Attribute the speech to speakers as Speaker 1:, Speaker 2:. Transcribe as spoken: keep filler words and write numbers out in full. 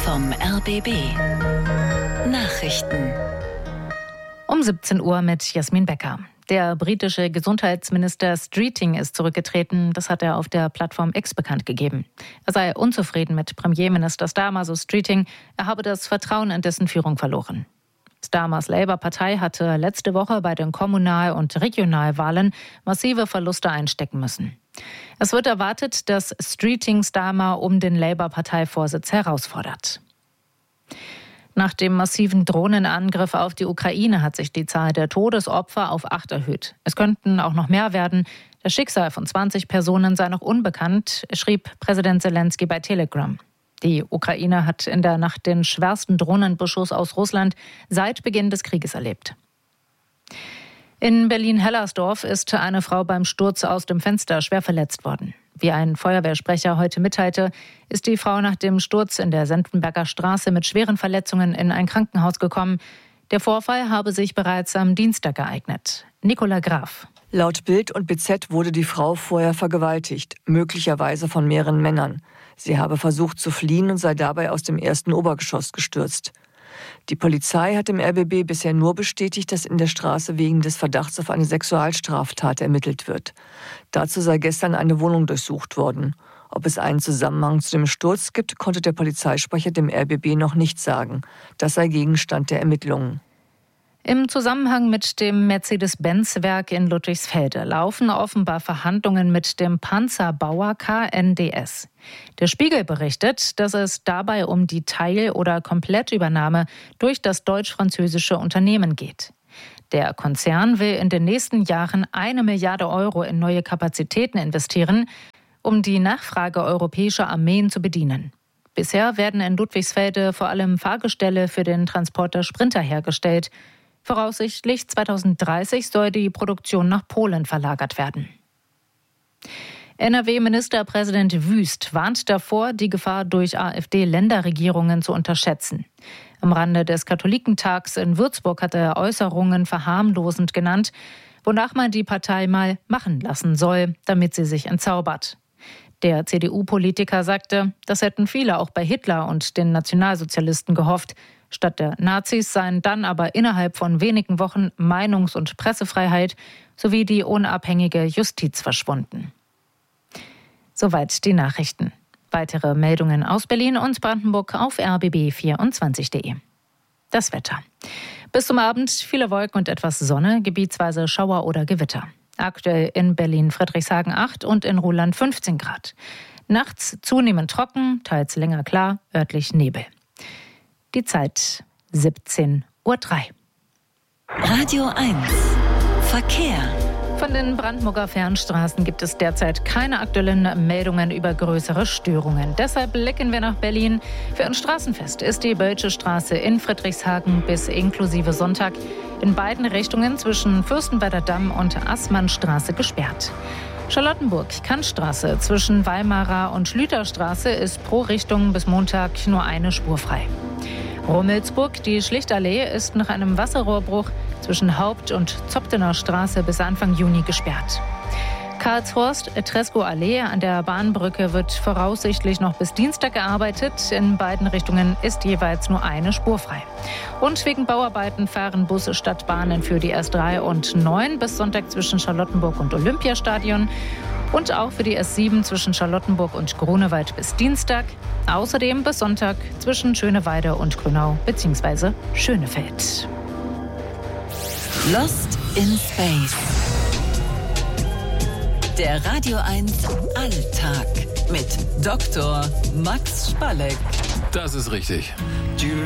Speaker 1: vom R B B. Nachrichten.
Speaker 2: Um siebzehn Uhr mit Jasmin Becker. Der britische Gesundheitsminister Streeting ist zurückgetreten. Das hat er auf der Plattform X bekannt gegeben. Er sei unzufrieden mit Premierminister Starmer, so Streeting. Er habe das Vertrauen in dessen Führung verloren. Starmers Labour-Partei hatte letzte Woche bei den Kommunal- und Regionalwahlen massive Verluste einstecken müssen. Es wird erwartet, dass Streeting Starmer um den Labour-Parteivorsitz herausfordert. Nach dem massiven Drohnenangriff auf die Ukraine hat sich die Zahl der Todesopfer auf acht erhöht. Es könnten auch noch mehr werden. Das Schicksal von zwanzig Personen sei noch unbekannt, schrieb Präsident Zelensky bei Telegram. Die Ukraine hat in der Nacht den schwersten Drohnenbeschuss aus Russland seit Beginn des Krieges erlebt. In Berlin-Hellersdorf ist eine Frau beim Sturz aus dem Fenster schwer verletzt worden. Wie ein Feuerwehrsprecher heute mitteilte, ist die Frau nach dem Sturz in der Senftenberger Straße mit schweren Verletzungen in ein Krankenhaus gekommen. Der Vorfall habe sich bereits am Dienstag ereignet. Nicola Graf.
Speaker 3: Laut Bild und B Z wurde die Frau vorher vergewaltigt, möglicherweise von mehreren Männern. Sie habe versucht zu fliehen und sei dabei aus dem ersten Obergeschoss gestürzt. Die Polizei hat im R B B bisher nur bestätigt, dass in der Straße wegen des Verdachts auf eine Sexualstraftat ermittelt wird. Dazu sei gestern eine Wohnung durchsucht worden. Ob es einen Zusammenhang zu dem Sturz gibt, konnte der Polizeisprecher dem R B B noch nicht sagen. Das sei Gegenstand der Ermittlungen.
Speaker 2: Im Zusammenhang mit dem Mercedes-Benz-Werk in Ludwigsfelde laufen offenbar Verhandlungen mit dem Panzerbauer K N D S. Der Spiegel berichtet, dass es dabei um die Teil- oder Komplettübernahme durch das deutsch-französische Unternehmen geht. Der Konzern will in den nächsten Jahren eine Milliarde Euro in neue Kapazitäten investieren, um die Nachfrage europäischer Armeen zu bedienen. Bisher werden in Ludwigsfelde vor allem Fahrgestelle für den Transporter Sprinter hergestellt. Voraussichtlich zweitausenddreißig soll die Produktion nach Polen verlagert werden. N R W-Ministerpräsident Wüst warnt davor, die Gefahr durch AfD-Länderregierungen zu unterschätzen. Am Rande des Katholikentags in Würzburg hat er Äußerungen verharmlosend genannt, wonach man die Partei mal machen lassen soll, damit sie sich entzaubert. Der C D U-Politiker sagte, das hätten viele auch bei Hitler und den Nationalsozialisten gehofft. Statt der Nazis seien dann aber innerhalb von wenigen Wochen Meinungs- und Pressefreiheit sowie die unabhängige Justiz verschwunden. Soweit die Nachrichten. Weitere Meldungen aus Berlin und Brandenburg auf r b b vierundzwanzig punkt de. Das Wetter. Bis zum Abend viele Wolken und etwas Sonne, gebietsweise Schauer oder Gewitter. Aktuell in Berlin-Friedrichshagen acht und in Ruhland fünfzehn Grad. Nachts zunehmend trocken, teils länger klar, örtlich Nebel. Die Zeit siebzehn Uhr drei.
Speaker 1: Radio eins. Verkehr.
Speaker 2: Von den Brandenburger Fernstraßen gibt es derzeit keine aktuellen Meldungen über größere Störungen. Deshalb blicken wir nach Berlin. Für ein Straßenfest ist die Bölsche Straße in Friedrichshagen bis inklusive Sonntag in beiden Richtungen zwischen Fürstenwalder Damm und Assmannstraße gesperrt. Charlottenburg-Kantstraße zwischen Weimarer und Schlüterstraße ist pro Richtung bis Montag nur eine Spur frei. Rummelsburg, die Schlichtallee, ist nach einem Wasserrohrbruch zwischen Haupt- und Zoptener Straße bis Anfang Juni gesperrt. Karlshorst-Tresco-Allee an der Bahnbrücke wird voraussichtlich noch bis Dienstag gearbeitet. In beiden Richtungen ist jeweils nur eine Spur frei. Und wegen Bauarbeiten fahren Busse statt Bahnen für die S drei und neun bis Sonntag zwischen Charlottenburg und Olympiastadion. Und auch für die S sieben zwischen Charlottenburg und Grunewald bis Dienstag. Außerdem bis Sonntag zwischen Schöneweide und Grünau bzw. Schönefeld.
Speaker 1: Lost in Space. Der Radio eins Alltag mit Doktor Max Spalleck.
Speaker 4: Das ist richtig.